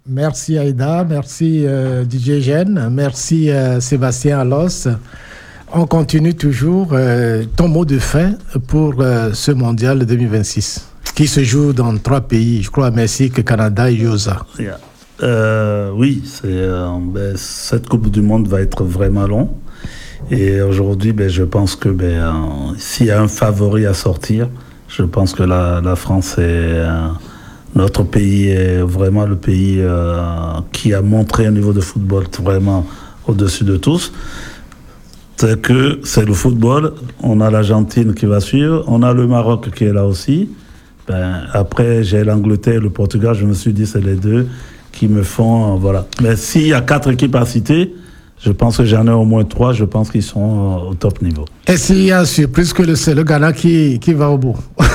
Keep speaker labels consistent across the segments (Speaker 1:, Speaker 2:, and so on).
Speaker 1: Merci Aïda, merci DJ Gène, merci Sébastien Alos. On continue toujours. Ton mot de fin pour ce mondial 2026 qui se joue dans 3 pays, je crois, Mexique, Canada et USA.
Speaker 2: Oui, cette Coupe du Monde va être vraiment longue. Et aujourd'hui, je pense que s'il y a un favori à sortir, je pense que la France est... notre pays est vraiment le pays qui a montré un niveau de football vraiment au-dessus de tous. C'est que c'est le football. On a l'Argentine qui va suivre. On a le Maroc qui est là aussi. Après, j'ai l'Angleterre et le Portugal. Je me suis dit, c'est les deux qui me font... voilà. Mais s'il y a 4 équipes à citer, je pense que j'en ai au moins 3. Je pense qu'ils sont au top niveau.
Speaker 1: Et s'il y a surprise que c'est le Ghana qui va au bout.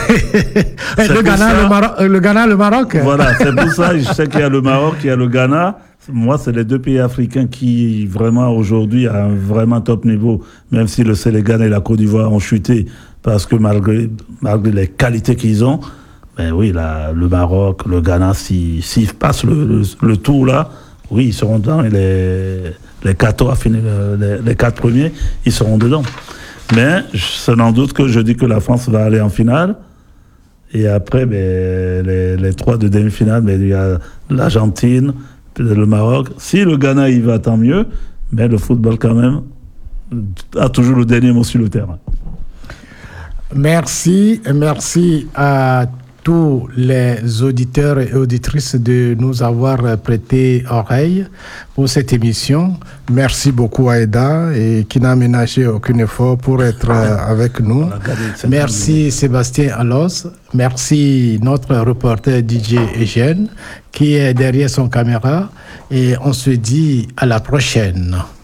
Speaker 1: Le Ghana, le Maroc.
Speaker 2: Voilà, c'est pour ça. Je sais qu'il y a le Maroc, il y a le Ghana. Moi, c'est les 2 pays africains qui, vraiment, aujourd'hui, a un vraiment top niveau. Même si le Sénégal et la Côte d'Ivoire ont chuté, parce que malgré les qualités qu'ils ont, oui, le Maroc, le Ghana, s'ils passent le tour là, oui, ils seront dans les 4 à finir, les 4 premiers, ils seront dedans. Mais c'est sans doute que je dis que la France va aller en finale. Et après, les 3 de demi-finale, il y a l'Argentine, le Maroc. Si le Ghana y va, tant mieux. Mais le football, quand même, a toujours le dernier mot sur le terrain.
Speaker 1: Merci à tous les auditeurs et auditrices de nous avoir prêté oreille pour cette émission. Merci beaucoup Aïda et qui n'a ménagé aucun effort pour être avec nous. Merci Sébastien Alos. Merci notre reporter DJ Eugène qui est derrière son caméra et on se dit à la prochaine.